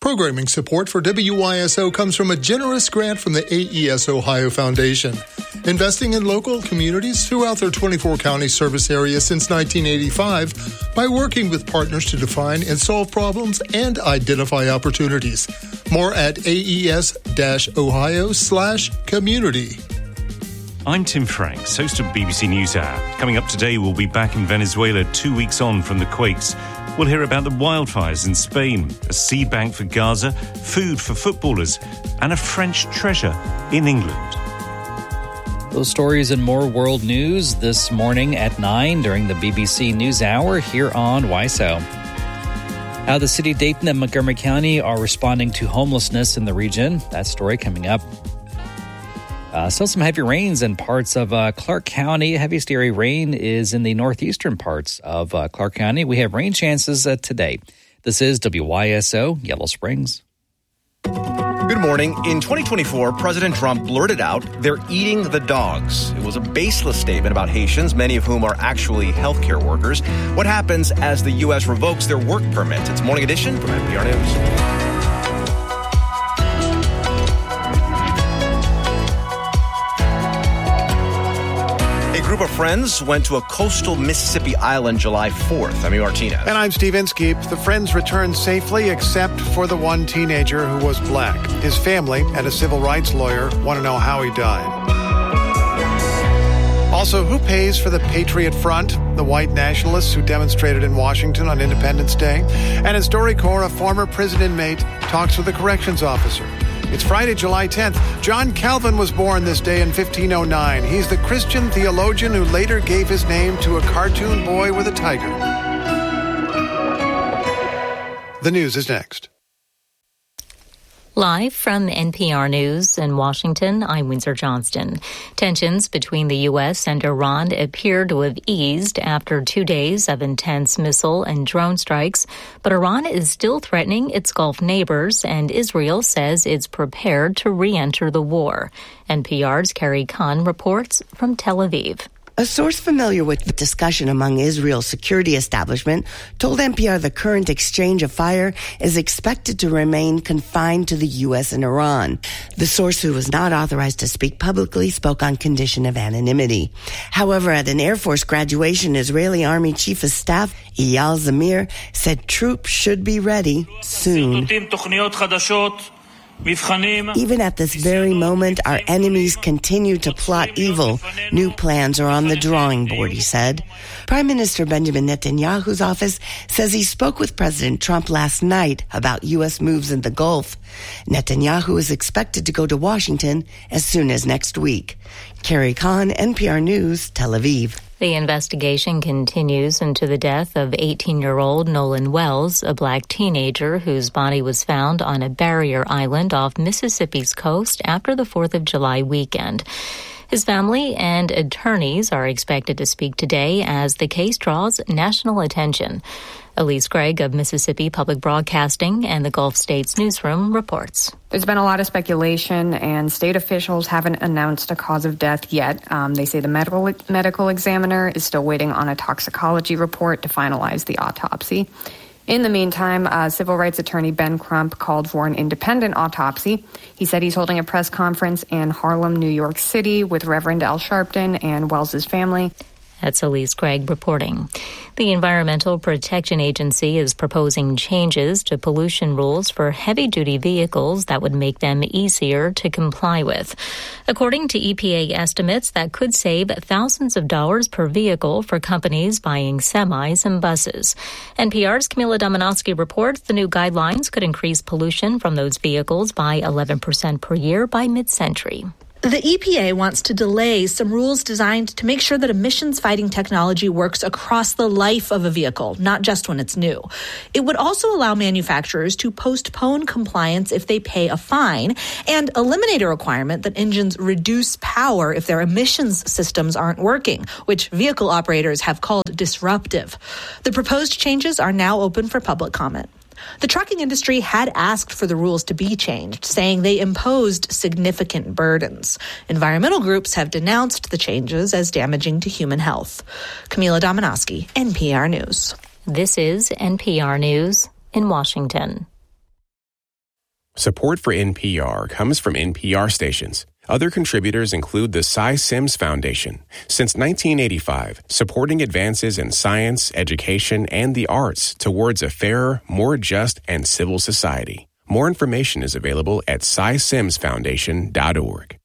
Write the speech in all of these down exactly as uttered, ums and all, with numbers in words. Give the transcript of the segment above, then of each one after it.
Programming support for W Y S O comes from a generous grant from the A E S Ohio Foundation, investing in local communities throughout their twenty-four county service area since nineteen eighty-five by working with partners to define and solve problems and identify opportunities. More at aes-ohio slash community. I'm Tim Franks, host of B B C News Hour. Coming up today, we'll be back in Venezuela two weeks on from the quakes. We'll hear about the wildfires in Spain, a seed bank for Gaza, food for footballers, and a French treasure in England. Those stories and more world news this morning at nine during the B B C News Hour here on Y S O. How the city of Dayton and Montgomery County are responding to homelessness in the region. That story coming up. Uh, still some heavy rains in parts of uh, Clark County. Heaviest area rain is in the northeastern parts of uh, Clark County. We have rain chances uh, today. This is W Y S O, Yellow Springs. Good morning. In twenty twenty-four, President Trump blurted out, "They're eating the dogs." It was a baseless statement about Haitians, many of whom are actually healthcare workers. What happens as the U S revokes their work permits? It's Morning Edition from N P R News. A group of friends went to a coastal Mississippi island July fourth. I'm E. Martinez. And I'm Steve Inskeep. The friends returned safely except for the one teenager who was black. His family and a civil rights lawyer want to know how he died. Also, who pays for the Patriot Front, the white nationalists who demonstrated in Washington on Independence Day? And in StoryCorps, a former prison inmate talks with a corrections officer. It's Friday, July tenth. John Calvin was born this day in fifteen oh nine. He's the Christian theologian who later gave his name to a cartoon boy with a tiger. The news is next. Live from N P R News in Washington, I'm Windsor Johnston. Tensions between the U S and Iran appear to have eased after two days of intense missile and drone strikes, but Iran is still threatening its Gulf neighbors, and Israel says it's prepared to re-enter the war. N P R's Carrie Khan reports from Tel Aviv. A source familiar with the discussion among Israel's security establishment told N P R the current exchange of fire is expected to remain confined to the U S and Iran. The source, who was not authorized to speak publicly, spoke on condition of anonymity. However, at an Air Force graduation, Israeli Army Chief of Staff Eyal Zamir said troops should be ready soon. Even at this very moment, our enemies continue to plot evil. New plans are on the drawing board, he said. Prime Minister Benjamin Netanyahu's office says he spoke with President Trump last night about U S moves in the Gulf. Netanyahu is expected to go to Washington as soon as next week. Carrie Khan, N P R News, Tel Aviv. The investigation continues into the death of eighteen-year-old Nolan Wells, a black teenager whose body was found on a barrier island off Mississippi's coast after the fourth of July weekend. His family and attorneys are expected to speak today as the case draws national attention. Elise Gregg of Mississippi Public Broadcasting and the Gulf States Newsroom reports. There's been a lot of speculation, and state officials haven't announced a cause of death yet. Um, they say the medical medical examiner is still waiting on a toxicology report to finalize the autopsy. In the meantime, uh, civil rights attorney Ben Crump called for an independent autopsy. He said he's holding a press conference in Harlem, New York City, with Reverend Al Sharpton and Wells's family. That's Elise Gregg reporting. The Environmental Protection Agency is proposing changes to pollution rules for heavy-duty vehicles that would make them easier to comply with. According to E P A estimates, that could save thousands of dollars per vehicle for companies buying semis and buses. N P R's Camila Dominowski reports the new guidelines could increase pollution from those vehicles by eleven percent per year by mid-century. The E P A wants to delay some rules designed to make sure that emissions-fighting technology works across the life of a vehicle, not just when it's new. It would also allow manufacturers to postpone compliance if they pay a fine and eliminate a requirement that engines reduce power if their emissions systems aren't working, which vehicle operators have called disruptive. The proposed changes are now open for public comment. The trucking industry had asked for the rules to be changed, saying they imposed significant burdens. Environmental groups have denounced the changes as damaging to human health. Camila Dominowski, N P R News. This is N P R News in Washington. Support for N P R comes from N P R stations. Other contributors include the Cy Sims Foundation. Since nineteen eighty-five, supporting advances in science, education, and the arts towards a fairer, more just, and civil society. More information is available at cy sims foundation dot org.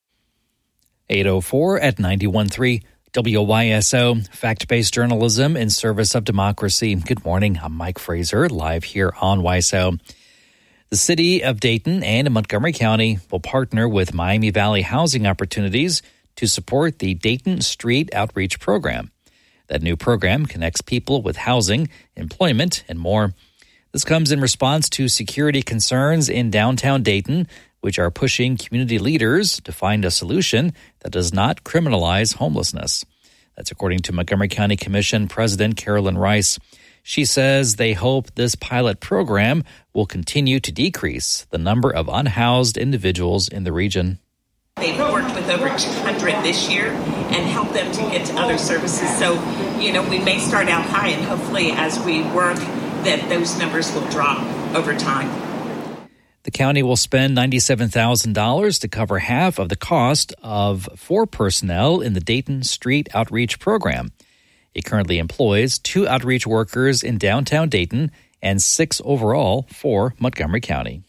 eight oh four at ninety-one point three W Y S O, fact-based journalism in service of democracy. Good morning, I'm Mike Fraser, live here on Y S O. The city of Dayton and Montgomery County will partner with Miami Valley Housing Opportunities to support the Dayton Street Outreach Program. That new program connects people with housing, employment, and more. This comes in response to security concerns in downtown Dayton, which are pushing community leaders to find a solution that does not criminalize homelessness. That's according to Montgomery County Commission President Carolyn Rice. She says they hope this pilot program will continue to decrease the number of unhoused individuals in the region. They've worked with over two hundred this year and helped them to get to other services. So, you know, we may start out high, and hopefully as we work, that those numbers will drop over time. The county will spend ninety-seven thousand dollars to cover half of the cost of four personnel in the Dayton Street Outreach Program. It currently employs two outreach workers in downtown Dayton and six overall for Montgomery County.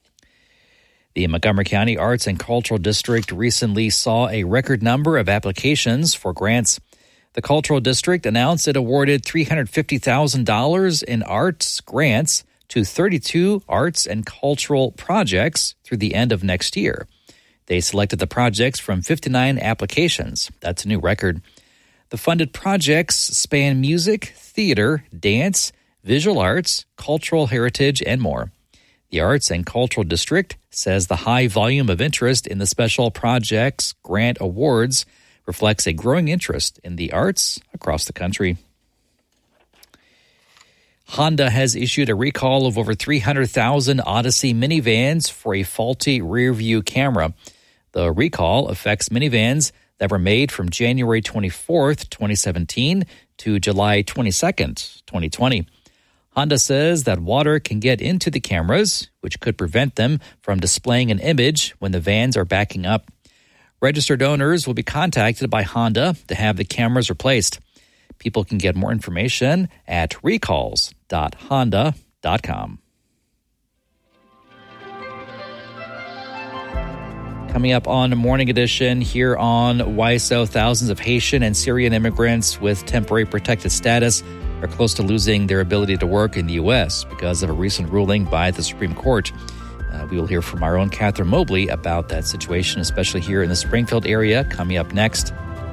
The Montgomery County Arts and Cultural District recently saw a record number of applications for grants. The Cultural District announced it awarded three hundred fifty thousand dollars in arts grants to thirty-two arts and cultural projects through the end of next year. They selected the projects from fifty-nine applications. That's a new record. The funded projects span music, theater, dance, visual arts, cultural heritage, and more. The Arts and Cultural District says the high volume of interest in the special projects grant awards reflects a growing interest in the arts across the country. Honda has issued a recall of over three hundred thousand Odyssey minivans for a faulty rear-view camera. The recall affects minivans that were made from January twenty-fourth, twenty seventeen to July twenty-second, twenty twenty. Honda says that water can get into the cameras, which could prevent them from displaying an image when the vans are backing up. Registered owners will be contacted by Honda to have the cameras replaced. People can get more information at recalls dot honda dot com. Coming up on Morning Edition here on Y S O, thousands of Haitian and Syrian immigrants with temporary protected status are close to losing their ability to work in the U S because of a recent ruling by the Supreme Court. Uh, we will hear from our own Catherine Mobley about that situation, especially here in the Springfield area, coming up next.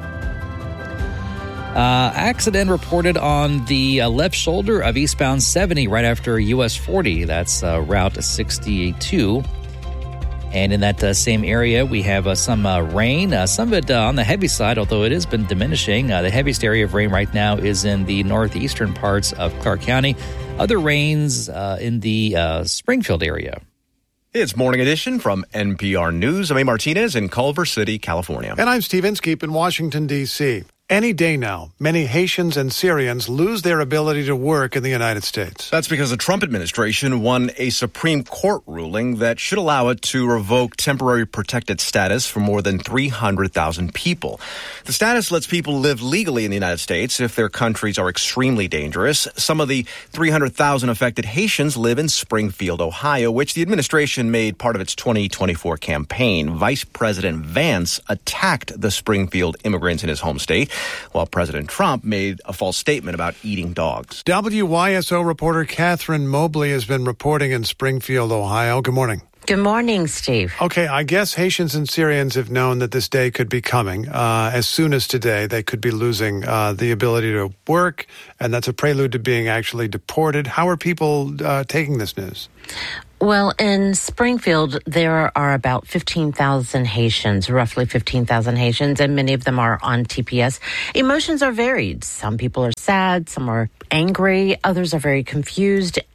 Uh, accident reported on the uh, left shoulder of eastbound seventy right after U S forty. That's uh, Route sixty-two. And in that uh, same area, we have uh, some uh, rain, uh, some of it uh, on the heavy side, although it has been diminishing. Uh, the heaviest area of rain right now is in the northeastern parts of Clark County. Other rains uh, in the uh, Springfield area. It's Morning Edition from N P R News. I'm A. Martinez in Culver City, California. And I'm Steve Inskeep in Washington, D C Any day now, many Haitians and Syrians lose their ability to work in the United States. That's because the Trump administration won a Supreme Court ruling that should allow it to revoke temporary protected status for more than three hundred thousand people. The status lets people live legally in the United States if their countries are extremely dangerous. Some of the three hundred thousand affected Haitians live in Springfield, Ohio, which the administration made part of its twenty twenty-four campaign. Vice President Vance attacked the Springfield immigrants in his home state, while President Trump made a false statement about eating dogs. W Y S O reporter Catherine Mobley has been reporting in Springfield, Ohio. Good morning. Good morning, Steve. Okay, I guess Haitians and Syrians have known that this day could be coming. Uh, as soon as today, they could be losing uh, the ability to work, and that's a prelude to being actually deported. How are people uh, taking this news? Well, in Springfield, there are about fifteen thousand Haitians, roughly fifteen thousand Haitians, and many of them are on T P S. Emotions are varied. Some people are sad, some are angry, others are very confused.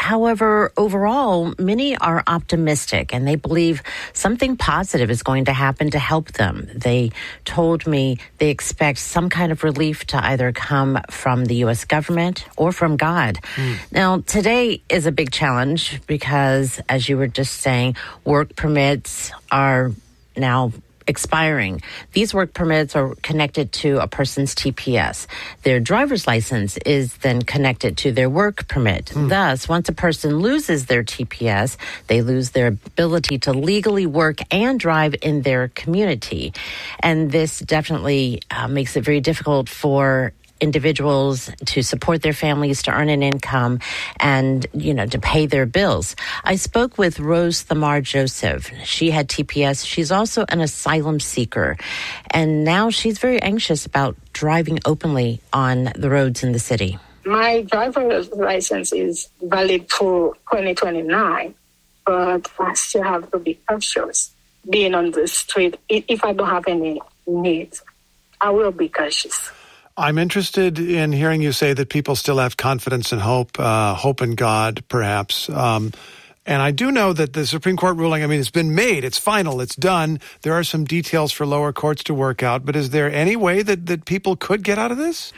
However, overall, many are optimistic and they believe something positive is going to happen to help them. They told me they expect some kind of relief to either come from the U S government or from God. Mm. Now, today is a big challenge because, as you were just saying, work permits are now expiring. These work permits are connected to a person's T P S. Their driver's license is then connected to their work permit. Mm. Thus, once a person loses their T P S, they lose their ability to legally work and drive in their community. And this definitely uh, makes it very difficult for individuals to support their families, to earn an income, and, you know, to pay their bills. I spoke with Rose Thamar Joseph. She had T P S. She's also an asylum seeker. And now she's very anxious about driving openly on the roads in the city. My driver's license is valid for twenty twenty-nine, but I still have to be cautious being on the street. If I don't have any needs, I will be cautious. I'm interested in hearing you say that people still have confidence and hope, uh, hope in God, perhaps. Um, and I do know that the Supreme Court ruling, I mean, it's been made, it's final, it's done. There are some details for lower courts to work out. But is there any way that, that people could get out of this?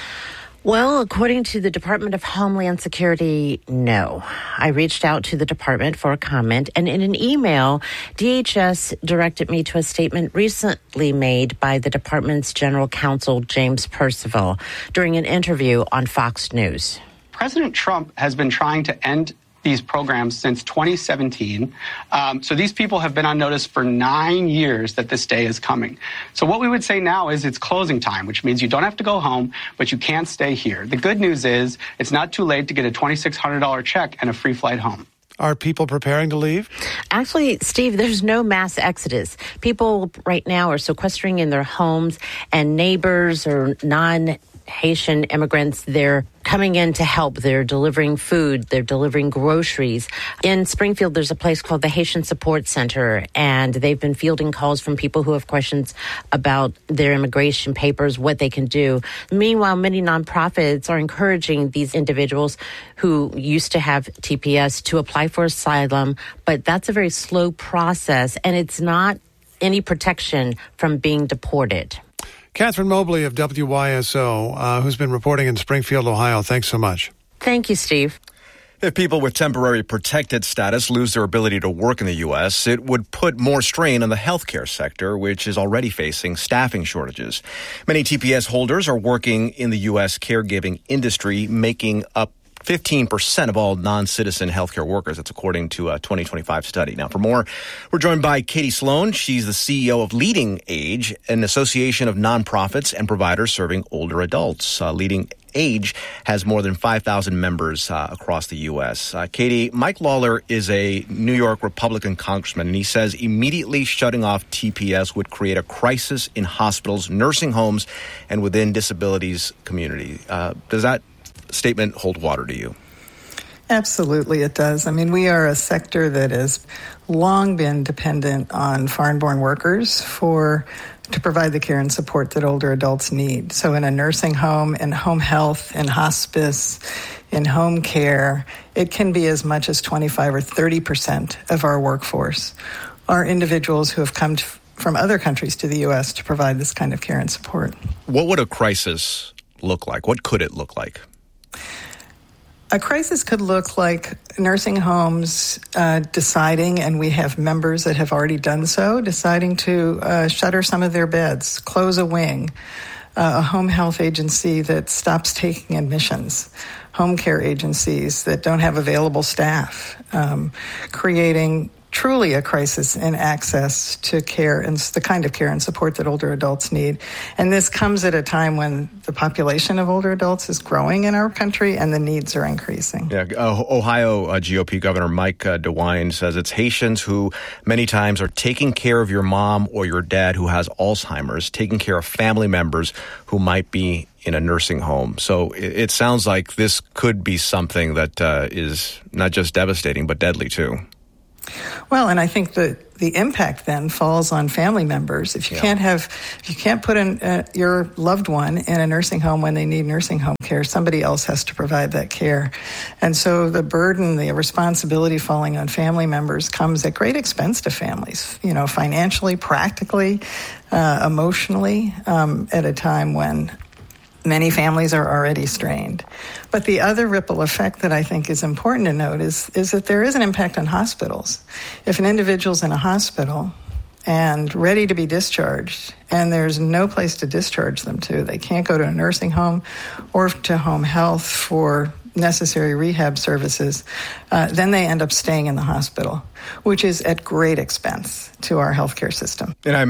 Well, according to the Department of Homeland Security, no. I reached out to the department for a comment, and in an email, D H S directed me to a statement recently made by the department's general counsel, James Percival, during an interview on Fox News. President Trump has been trying to end these programs since twenty seventeen. Um, so these people have been on notice for nine years that this day is coming. So what we would say now is it's closing time, which means you don't have to go home, but you can't stay here. The good news is it's not too late to get a twenty-six hundred dollars check and a free flight home. Are people preparing to leave? Actually, Steve, there's no mass exodus. People right now are sequestering in their homes, and neighbors or non Haitian immigrants, they're coming in to help. They're delivering food. They're delivering groceries. In Springfield, there's a place called the Haitian Support Center, and they've been fielding calls from people who have questions about their immigration papers, what they can do. Meanwhile, many nonprofits are encouraging these individuals who used to have T P S to apply for asylum, but that's a very slow process, and it's not any protection from being deported. Catherine Mobley of W Y S O, uh, who's been reporting in Springfield, Ohio. Thanks so much. Thank you, Steve. If people with temporary protected status lose their ability to work in the U S, it would put more strain on the healthcare sector, which is already facing staffing shortages. Many T P S holders are working in the U S caregiving industry, making up fifteen percent of all non-citizen healthcare workers. That's according to a twenty twenty-five study. Now, for more, we're joined by Katie Sloan. She's the C E O of Leading Age, an association of nonprofits and providers serving older adults. Uh, Leading Age has more than five thousand members uh, across the U S. Uh, Katie, Mike Lawler is a New York Republican congressman, and he says immediately shutting off T P S would create a crisis in hospitals, nursing homes, and within disabilities community. Uh, does that statement hold water to you? Absolutely, it does. I mean, we are a sector that has long been dependent on foreign-born workers for to provide the care and support that older adults need. So in a nursing home, in home health, in hospice, in home care, it can be as much as twenty-five or thirty percent of our workforce are individuals who have come to, from other countries to the U S to provide this kind of care and support. What would a crisis look like? What could it look like? A crisis could look like nursing homes uh, deciding, and we have members that have already done so, deciding to uh, shutter some of their beds, close a wing, uh, a home health agency that stops taking admissions, home care agencies that don't have available staff, um, creating truly a crisis in access to care and the kind of care and support that older adults need. And this comes at a time when the population of older adults is growing in our country and the needs are increasing. Yeah, uh, Ohio uh, G O P Governor Mike uh, DeWine says it's Haitians who many times are taking care of your mom or your dad who has Alzheimer's, taking care of family members who might be in a nursing home. So it, it sounds like this could be something that uh, is not just devastating, but deadly too. Well, and I think the the impact then falls on family members. If you yeah. can't have, if you can't put in, uh, your loved one in a nursing home when they need nursing home care, somebody else has to provide that care. And so the burden, the responsibility falling on family members comes at great expense to families, you know, financially, practically, uh, emotionally, um, at a time when many families are already strained. But the other ripple effect that I think is important to note is, is that there is an impact on hospitals. If an individual's in a hospital and ready to be discharged, and there's no place to discharge them to, they can't go to a nursing home or to home health for necessary rehab services, uh, then they end up staying in the hospital, which is at great expense to our healthcare system. And I